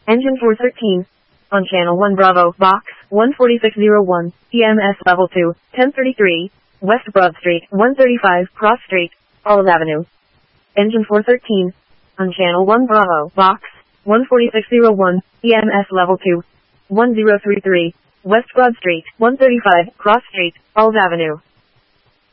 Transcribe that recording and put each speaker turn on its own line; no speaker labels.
Engine 413. On Channel 1 Bravo, Box 14601, EMS Level 2, 1033, West Broad Street, 135, Cross Street, Olive Avenue. Engine 413. On Channel 1 Bravo, Box 14601, EMS Level 2, 1033, West Broad Street, 135, Cross Street, Olive Avenue.